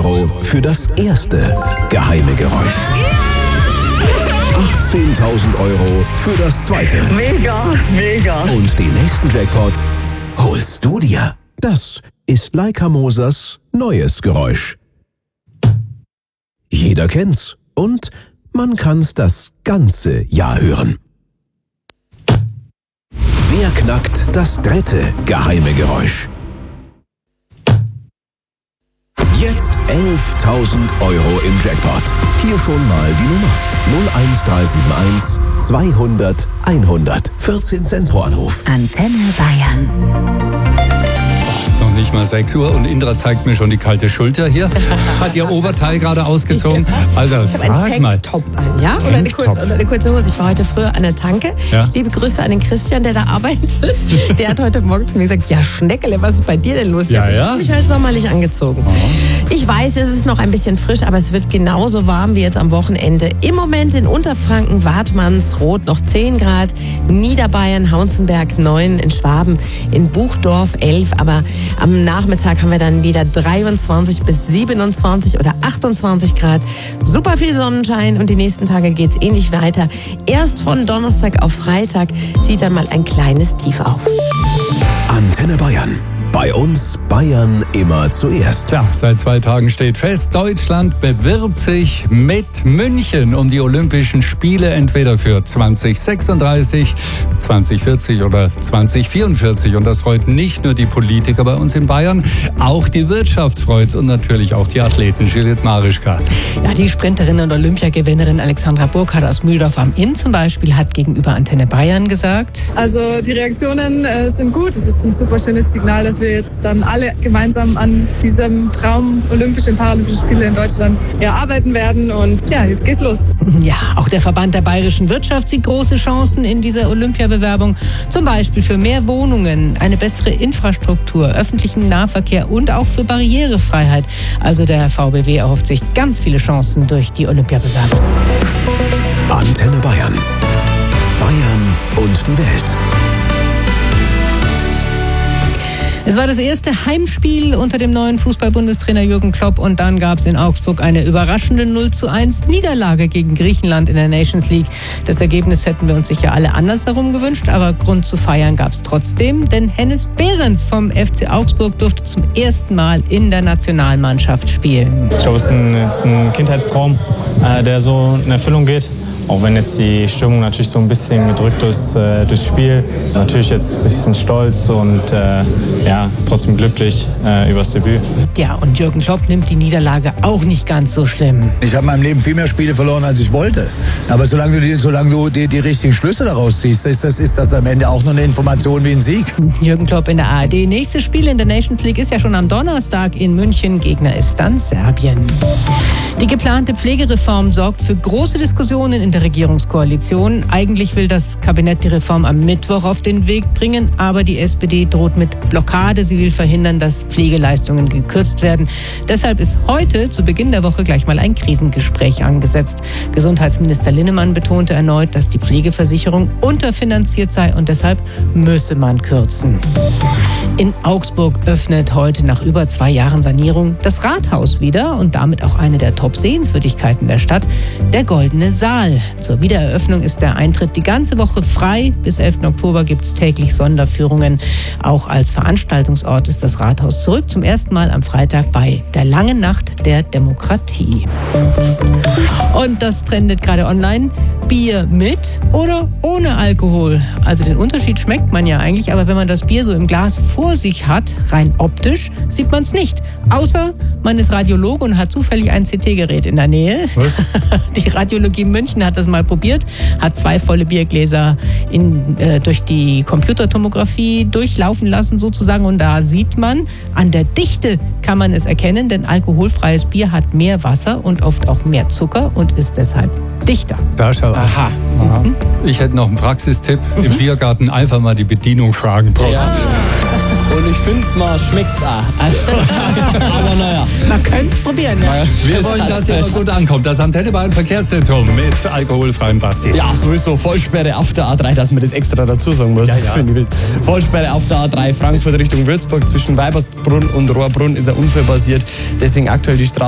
Euro für das erste geheime Geräusch. 18.000 Euro für das zweite. Mega, mega. Und den nächsten Jackpot holst du dir. Das ist Leica Mosers neues Geräusch. Jeder kennt's und man kann's das ganze Jahr hören. Wer knackt das dritte geheime Geräusch? Jetzt 11.000 Euro im Jackpot. Hier schon mal die Nummer 01371 200 100. 14 Cent pro Anruf. Antenne Bayern. Noch nicht mal 6 Uhr und Indra zeigt mir schon die kalte Schulter hier. Hat ihr Oberteil gerade ausgezogen. Also ich habe einen Tanktop an, ja? Oder eine kurze Hose. Ich war heute früher an der Tanke. Ja. Liebe Grüße an den Christian, der da arbeitet. Der hat heute Morgen zu mir gesagt, ja Schneckele, was ist bei dir denn los? Ja, ich habe mich halt sommerlich angezogen. Ich weiß, es ist noch ein bisschen frisch, aber es wird genauso warm wie jetzt am Wochenende. Im Moment in Unterfranken, Wartmannsroth noch 10 Grad, Niederbayern, Hauensenberg 9, in Schwaben, in Buchdorf 11, aber am Nachmittag haben wir dann wieder 23 bis 27 oder 28 Grad. Super viel Sonnenschein und die nächsten Tage geht's ähnlich weiter. Erst von Donnerstag auf Freitag zieht dann mal ein kleines Tief auf. Antenne Bayern. Bei uns Bayern immer zuerst. Tja, seit 2 Tagen steht fest, Deutschland bewirbt sich mit München um die Olympischen Spiele, entweder für 2036, 2040 oder 2044. Und das freut nicht nur die Politiker bei uns in Bayern, auch die Wirtschaft freut's und natürlich auch die Athleten. Juliette Marischka. Ja, die Sprinterin und Olympiagewinnerin Alexandra Burkhardt aus Mühldorf am Inn zum Beispiel hat gegenüber Antenne Bayern gesagt: Also die Reaktionen sind gut. Es ist ein super schönes Signal, dass wir jetzt dann alle gemeinsam an diesem Traum Olympische und Paralympische Spiele in Deutschland arbeiten werden. Und ja, jetzt geht's los. Ja, auch der Verband der bayerischen Wirtschaft sieht große Chancen in dieser Olympiabewerbung. Zum Beispiel für mehr Wohnungen, eine bessere Infrastruktur, öffentlichen Nahverkehr und auch für Barrierefreiheit. Also der VBW erhofft sich ganz viele Chancen durch die Olympiabewerbung. Antenne Bayern. Bayern und die Welt. Es war das erste Heimspiel unter dem neuen Fußball-Bundestrainer Jürgen Klopp und dann gab es in Augsburg eine überraschende 0:1 Niederlage gegen Griechenland in der Nations League. Das Ergebnis hätten wir uns sicher alle andersherum gewünscht, aber Grund zu feiern gab es trotzdem, denn Hennes Behrens vom FC Augsburg durfte zum ersten Mal in der Nationalmannschaft spielen. Ich glaube, es ist ein Kindheitstraum, der so in Erfüllung geht. Auch wenn jetzt die Stimmung natürlich so ein bisschen gedrückt ist durchs Spiel. Natürlich jetzt ein bisschen stolz und trotzdem glücklich übers Debüt. Ja, und Jürgen Klopp nimmt die Niederlage auch nicht ganz so schlimm. Ich habe in meinem Leben viel mehr Spiele verloren, als ich wollte. Aber solange du die richtigen Schlüsse daraus ziehst, ist das am Ende auch nur eine Information wie ein Sieg. Jürgen Klopp in der ARD. Nächstes Spiel in der Nations League ist ja schon am Donnerstag in München. Gegner ist dann Serbien. Die geplante Pflegereform sorgt für große Diskussionen in der Regierungskoalition. Eigentlich will das Kabinett die Reform am Mittwoch auf den Weg bringen, aber die SPD droht mit Blockade. Sie will verhindern, dass Pflegeleistungen gekürzt werden. Deshalb ist heute zu Beginn der Woche gleich mal ein Krisengespräch angesetzt. Gesundheitsminister Linnemann betonte erneut, dass die Pflegeversicherung unterfinanziert sei und deshalb müsse man kürzen. In Augsburg öffnet heute nach über 2 Jahren Sanierung das Rathaus wieder und damit auch eine der Top-Sehenswürdigkeiten der Stadt, der Goldene Saal. Zur Wiedereröffnung ist der Eintritt die ganze Woche frei. Bis 11. Oktober gibt es täglich Sonderführungen. Auch als Veranstaltungsort ist das Rathaus zurück, zum ersten Mal am Freitag bei der Langen Nacht der Demokratie. Und das trendet gerade online. Bier mit oder ohne Alkohol? Also den Unterschied schmeckt man ja eigentlich, aber wenn man das Bier so im Glas vor sich hat, rein optisch, sieht man es nicht. Außer man ist Radiologe und hat zufällig ein CT-Gerät in der Nähe. Was? Die Radiologie München hat das mal probiert, hat 2 volle Biergläser durch die Computertomographie durchlaufen lassen sozusagen und da sieht man, an der Dichte kann man es erkennen, denn alkoholfreies Bier hat mehr Wasser und oft auch mehr Zucker und ist deshalb dichter. Da schau. Aha. Ich hätte noch einen Praxistipp. Im Biergarten einfach mal die Bedienung fragen. Prost. Ja. Und ich finde, man schmeckt es auch. Aber naja. Man könnte es probieren. Ja. Wir wollen, dass ihr mal gut ankommt. Das Antenne Bayern Verkehrszentrum mit alkoholfreiem Basti. Ja, sowieso Vollsperre auf der A3, dass man das extra dazu sagen muss. Ja. Finde ich wild. Vollsperre auf der A3 Frankfurt Richtung Würzburg zwischen Weibersbrunn und Rohrbrunn ist ein Unfall passiert. Deswegen aktuell die Straße